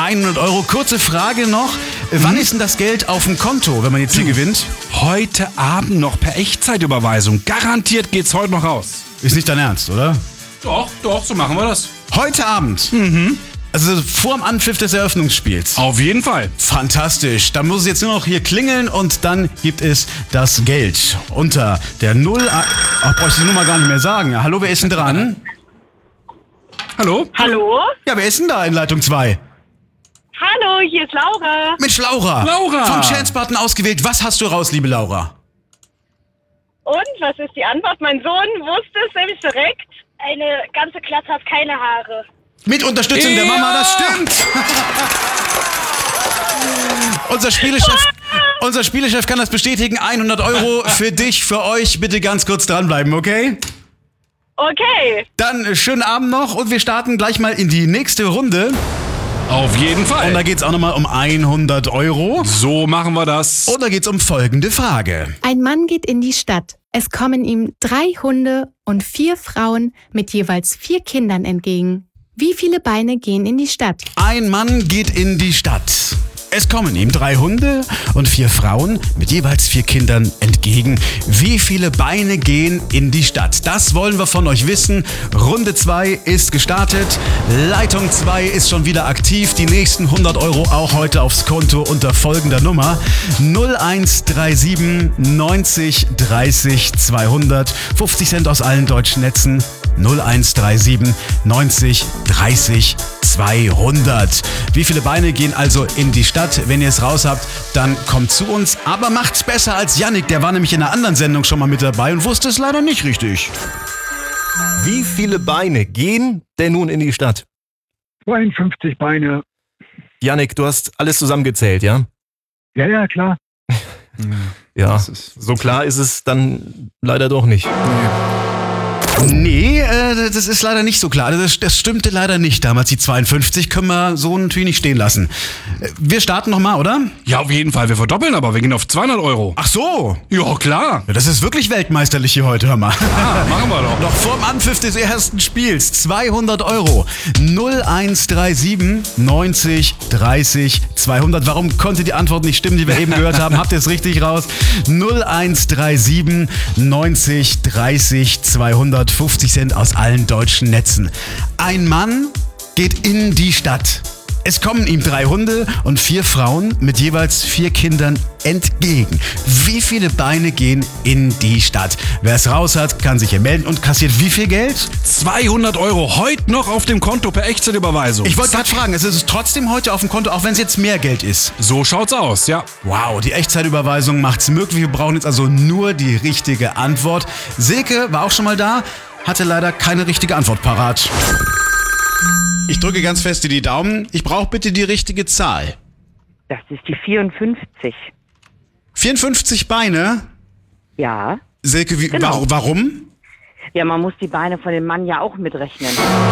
100 Euro. Kurze Frage noch. Wann ist denn das Geld auf dem Konto, wenn man jetzt hier gewinnt? Heute Abend noch per Echtzeitüberweisung. Garantiert geht's heute noch raus. Ist nicht dein Ernst, oder? Doch, so machen wir das. Heute Abend? Also vor dem Anpfiff des Eröffnungsspiels. Auf jeden Fall. Fantastisch. Dann muss es jetzt nur noch hier klingeln und dann gibt es das Geld. Unter der 0... Ach, brauche ich die Nummer gar nicht mehr sagen. Ja, hallo, wer ist denn dran? Hallo? Hallo? Ja, wer ist denn da in Leitung 2? Hallo, hier ist Laura. Mensch, Laura. Laura. Vom Chance-Button ausgewählt. Was hast du raus, liebe Laura? Und, was ist die Antwort? Mein Sohn wusste es nämlich direkt. Eine ganze Klasse hat keine Haare. Mit Unterstützung der Mama, das stimmt. Unser Spielechef kann das bestätigen. 100 Euro für dich, für euch. Bitte ganz kurz dranbleiben, okay? Okay. Dann schönen Abend noch und wir starten gleich mal in die nächste Runde. Auf jeden Fall. Und da geht's auch nochmal um 100 Euro. So machen wir das. Und da geht's um folgende Frage. Ein Mann geht in die Stadt. Es kommen ihm 3 Hunde und 4 Frauen mit jeweils 4 Kindern entgegen. Wie viele Beine gehen in die Stadt? Ein Mann geht in die Stadt. Es kommen ihm 3 Hunde und 4 Frauen mit jeweils 4 Kindern entgegen. Wie viele Beine gehen in die Stadt? Das wollen wir von euch wissen. Runde 2 ist gestartet. Leitung 2 ist schon wieder aktiv. Die nächsten 100 Euro auch heute aufs Konto unter folgender Nummer. 0137 90 30 200. 50 Cent aus allen deutschen Netzen. 0137 90 30 200. Wie viele Beine gehen also in die Stadt? Wenn ihr es raus habt, dann kommt zu uns. Aber macht's besser als Yannick. Der war nämlich in einer anderen Sendung schon mal mit dabei und wusste es leider nicht richtig. Wie viele Beine gehen denn nun in die Stadt? 52 Beine. Yannick, du hast alles zusammengezählt, ja? Ja, klar. Ja, so klar ist es dann leider doch nicht. Nee, das ist leider nicht so klar. Das stimmte leider nicht damals. Die 52 können wir so natürlich nicht stehen lassen. Wir starten nochmal, oder? Ja, auf jeden Fall. Wir verdoppeln aber. Wir gehen auf 200 Euro. Ach so. Ja, klar. Ja, das ist wirklich weltmeisterlich hier heute, hör mal. Machen wir doch. Noch vorm Anpfiff des ersten Spiels. 200 Euro. 0137 90 30 200. Warum konnte die Antwort nicht stimmen, die wir eben gehört haben? Habt ihr es richtig raus? 0137 90 30 200. 50 Cent aus allen deutschen Netzen. Ein Mann geht in die Stadt. Es kommen ihm 3 Hunde und 4 Frauen mit jeweils 4 Kindern entgegen. Wie viele Beine gehen in die Stadt? Wer es raus hat, kann sich hier melden und kassiert wie viel Geld? 200 Euro heute noch auf dem Konto per Echtzeitüberweisung. Ich wollte gerade fragen, es ist trotzdem heute auf dem Konto, auch wenn es jetzt mehr Geld ist. So schaut's aus, ja. Wow, die Echtzeitüberweisung macht's möglich. Wir brauchen jetzt also nur die richtige Antwort. Silke war auch schon mal da, hatte leider keine richtige Antwort parat. Ich drücke ganz fest in die Daumen. Ich brauche bitte die richtige Zahl. Das ist die 54. 54 Beine? Ja. Silke, Genau. warum? Ja, man muss die Beine von dem Mann ja auch mitrechnen.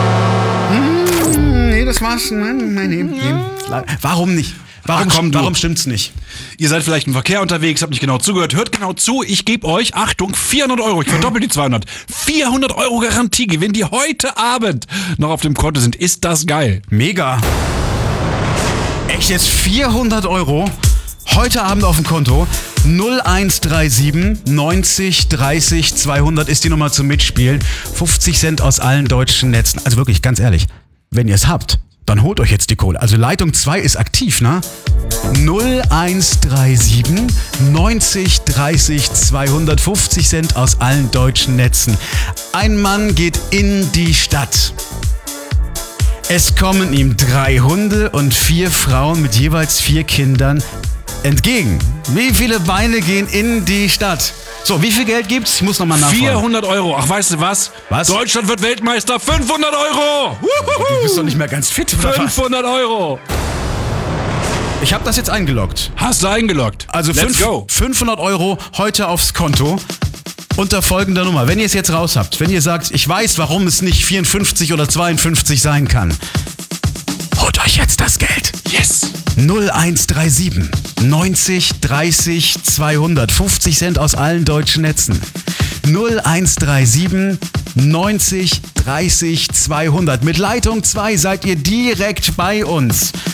Nee, das war's. Nee. Warum nicht? Warum stimmt's nicht? Ihr seid vielleicht im Verkehr unterwegs, habt nicht genau zugehört. Hört genau zu, ich gebe euch, Achtung, 400 Euro. Ich verdoppel die 200. 400 Euro Garantiegewinn, die heute Abend noch auf dem Konto sind. Ist das geil? Mega. Echt jetzt 400 Euro? Heute Abend auf dem Konto. 0137 90 30 200 ist die Nummer zum Mitspielen. 50 Cent aus allen deutschen Netzen. Also wirklich, ganz ehrlich, wenn ihr es habt, dann holt euch jetzt die Kohle. Also Leitung 2 ist aktiv, ne? 0137 90 30 250 Cent aus allen deutschen Netzen. Ein Mann geht in die Stadt. Es kommen ihm 3 Hunde und 4 Frauen mit jeweils 4 Kindern entgegen. Wie viele Beine gehen in die Stadt? So, wie viel Geld gibt's? Ich muss nochmal nachfragen. 400 Euro. Ach, weißt du was? Was? Deutschland wird Weltmeister. 500 Euro. Du bist doch nicht mehr ganz fit, oder was? 500 Euro. Ich habe das jetzt eingeloggt. Hast du eingeloggt? Also Let's go. 500 Euro heute aufs Konto. Unter folgender Nummer. Wenn ihr es jetzt raus habt, wenn ihr sagt, ich weiß, warum es nicht 54 oder 52 sein kann, holt euch jetzt das Geld. Yes. 0137 90 30 200. 50 Cent aus allen deutschen Netzen. 0137 90 30 200. Mit Leitung 2 seid ihr direkt bei uns.